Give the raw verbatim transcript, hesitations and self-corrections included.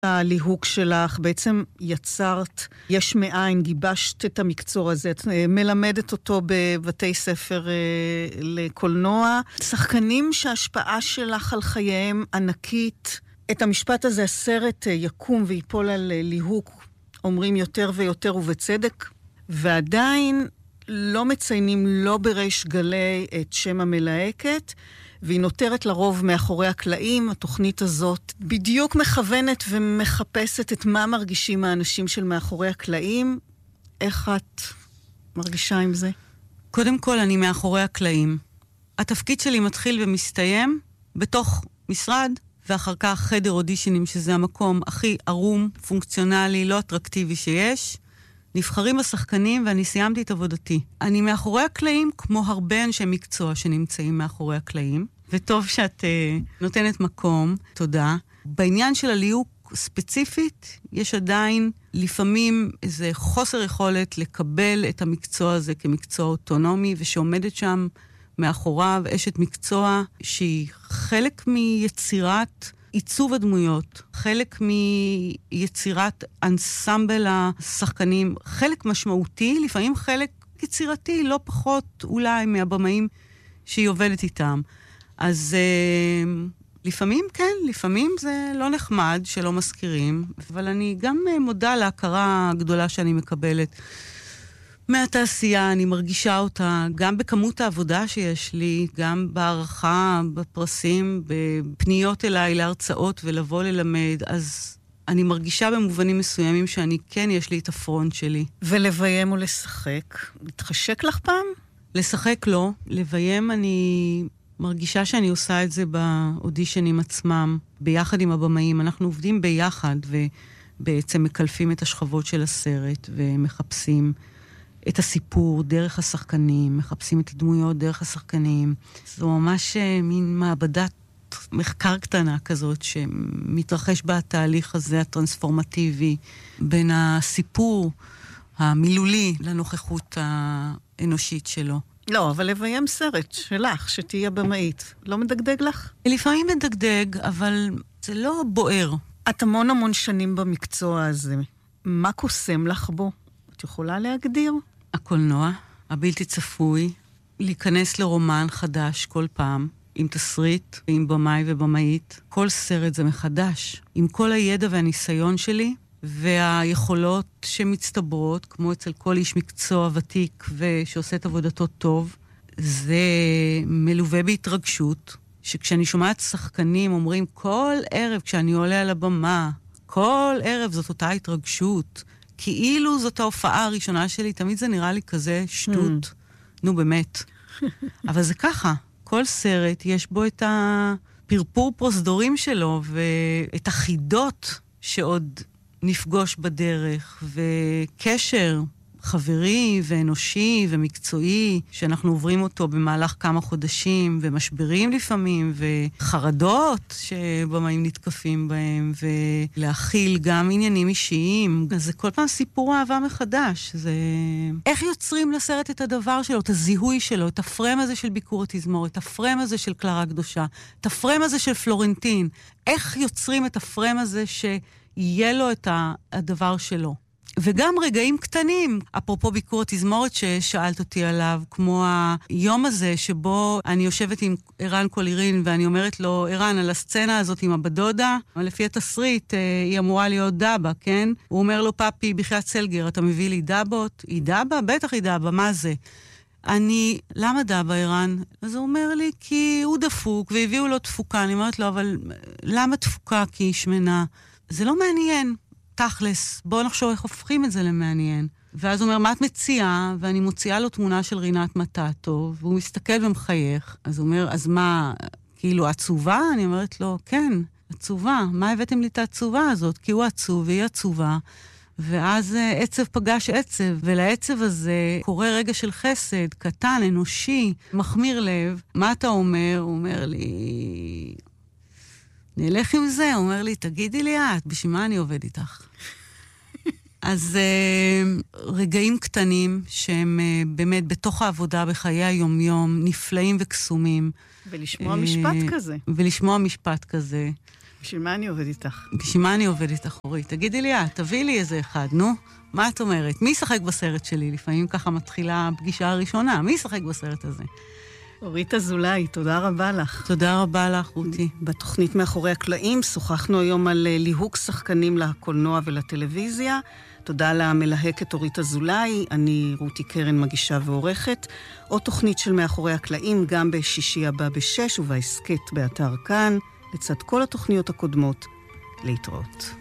הליהוק שלך, בעצם יצרת, יש מאין, גיבשת את המקצוע הזה, את מלמדת אותו בבתי ספר לקולנוע. שחקנים שההשפעה שלך על חייהם ענקית, את המשפט הזה, הסרט יקום ויפול על ליהוק, אומרים יותר ויותר ובצדק, ועדיין לא מציינים לא בריש גלי את שם המלהקת, והיא נותרת לרוב מאחורי הקלעים. התוכנית הזאת בדיוק מכוונת ומחפשת את מה מרגישים האנשים של מאחורי הקלעים. איך את מרגישה עם זה? קודם כל, אני מאחורי הקלעים. התפקיד שלי מתחיל ומסתיים בתוך משרד, ואחר כך חדר אודישנים, שזה המקום הכי ערום, פונקציונלי, לא אטרקטיבי שיש. נבחרים השחקנים ואני סיימתי את עבודתי. אני מאחורי הקלעים כמו הרבה אנשי מקצוע שנמצאים מאחורי הקלעים, וטוב שאת uh, נותנת מקום, תודה. בעניין של הליהוק ספציפית, יש עדיין לפעמים איזה חוסר יכולת לקבל את המקצוע הזה כמקצוע אוטונומי, ושעומדת שם מאחוריו אשת מקצוע שהיא חלק מיצירת עיצוב הדמויות, חלק מיצירת אנסמבל השחקנים, חלק משמעותי, לפעמים חלק יצירתי, לא פחות אולי מהבמאים שהיא עובדת איתם. אז אה, לפעמים כן, לפעמים זה לא נחמד שלא מזכירים, אבל אני גם מודה להכרה הגדולה שאני מקבלת מהתעשייה. אני מרגישה אותה גם בכמות העבודה שיש לי, גם בערכה, בפרסים, בפניות אליי להרצאות ולבוא ללמד. אז אני מרגישה במובנים מסוימים שאני כן יש לי את הפרונט שלי. ולביים ולשחק, מתחשק לך פעם? לשחק לא. לביים אני מרגישה שאני עושה את זה באודישנים עצמם, ביחד עם הבמאים. אנחנו עובדים ביחד ובעצם מקלפים את השכבות של הסרט ומחפשים את הסיפור דרך השחקנים, מחפשים את הדמויות דרך השחקנים. זו ממש מין מעבדת מחקר קטנה כזאת שמתרחש בתהליך הזה הטרנספורמטיבי בין הסיפור המילולי לנוכחות האנושית שלו. לא, אבל לביים סרט שלך, שתהיה במאית, לא מדגדג לך? לפעמים מדגדג, אבל זה לא בוער. את המון המון שנים במקצוע הזה. מה קוסם לך בו? את יכולה להגדיר? הקולנוע, הבלתי צפוי, להיכנס לרומן חדש כל פעם, עם תסריט, עם במאי ובמאית. כל סרט זה מחדש. עם כל הידע והניסיון שלי, והיכולות שמצטברות, כמו אצל כל איש מקצוע ותיק ושעושה את עבודתו טוב, זה מלווה בהתרגשות, שכשאני שומעת שחקנים אומרים כל ערב כשאני עולה על הבמה, כל ערב זאת אותה התרגשות, כאילו זאת ההופעה הראשונה שלי, תמיד זה נראה לי כזה שטות. נו באמת. אבל זה ככה, כל סרט יש בו את הפרפור פרוסדורים שלו, ואת החידות שעוד נפגוש בדרך, וקשר חברי ואנושי ומקצועי, שאנחנו עוברים אותו במהלך כמה חודשים, ומשברים לפעמים, וחרדות שבמאים נתקפים בהם, ולהכיל גם עניינים אישיים. אז זה כל פעם סיפור אהבה מחדש. זה איך יוצרים לסרט את הדבר שלו, את הזיהוי שלו, את הפרם הזה של ביקור התזמור, את הפרם הזה של קלרה הקדושה, את הפרם הזה של פלורנטין. איך יוצרים את הפרם הזה שיהיה לו את הדבר שלו. וגם רגעים קטנים, אפרופו ביקור התזמורת ששאלת אותי עליו, כמו היום הזה שבו אני יושבת עם ערן קולירין ואני אומרת לו, ערן, על הסצנה הזאת עם הבדודה, לפי התסריט היא אמורה להיות דאבה, כן? הוא אומר לו, פאפי, בחייאת סלגר, אתה מביא לי דאבות? היא דאבה? בטח היא דאבה, מה זה? אני, למה דאבה, ערן? אז הוא אומר לי, כי הוא דפוק והביאו לו תפוקה. אני אומרת לו, אבל למה תפוקה? כי היא שמנה. זה לא מעניין. תכלס, בואו נחשוב איך הופכים את זה למעניין. ואז הוא אומר, מה את מציעה? ואני מוציאה לו תמונה של רינת מטאטו, והוא מסתכל ומחייך. אז הוא אומר, אז מה, כאילו עצובה? אני אומרת לו, כן, עצובה. מה הבאתם לי את העצובה הזאת? כי הוא עצוב והיא עצובה. ואז עצב פגש עצב, ולעצב הזה קורה רגע של חסד, קטן, אנושי, מחמיר לב. מה אתה אומר? הוא אומר לי, נלך עם זה. הוא אומר לי, תגידי לי את, בשביל מה אני עובד איתך? אז רגעים קטנים שהם באמת בתוך העבודה בחיי היום-יום, נפלאים וקסומים. ולשמוע משפט כזה. ולשמוע משפט כזה. בשביל מה אני עובד איתך? בשביל מה אני עובד איתך, אורית? תגידי לי, תביא לי איזה אחד, נו. מה את אומרת? מי ישחק בסרט שלי? לפעמים ככה מתחילה הפגישה הראשונה. מי ישחק בסרט הזה? אורית אזולאי, תודה רבה לך. תודה רבה לך, רותי. בתוכנית מאחורי הקלעים שוחחנו היום על ליהוק שחקנים לקולנוע ולטלוויזיה. תודה למלהקת אורית אזולאי, אני רותי קרן מגישה ועורכת. עוד תוכנית של מאחורי הקלעים גם בשישי הבא בשש ובהסקט באתר כאן, לצד כל התוכניות הקודמות. להתראות.